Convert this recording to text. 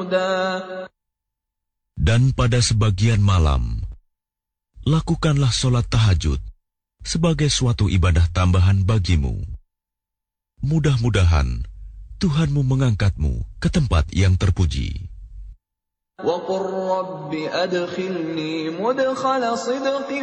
Dan pada sebagian malam, lakukanlah sholat tahajud sebagai suatu ibadah tambahan bagimu. Mudah-mudahan Tuhanmu mengangkatmu ke tempat yang terpuji. وَقُلْ رَبِّ أَدْخِلْنِي مُدْخَلَ صِدْقٍ